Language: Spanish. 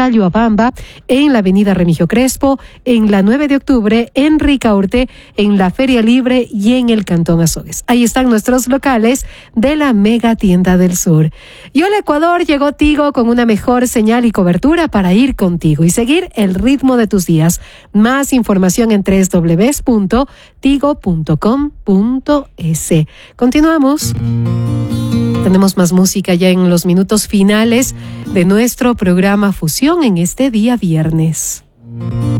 Challuabamba, en la avenida Remigio Crespo, en la 9 de octubre, en Ricaurte, en la Feria Libre y en el Cantón Azogues. Ahí están nuestros locales de la Mega Tienda del Sur. Y hola Ecuador, llegó Tigo con una mejor señal y cobertura para ir contigo y seguir el ritmo de tus días. Más información en www.tigo.com.es. Continuamos. Tenemos más música ya en los minutos finales de nuestro programa Fusión en este día viernes.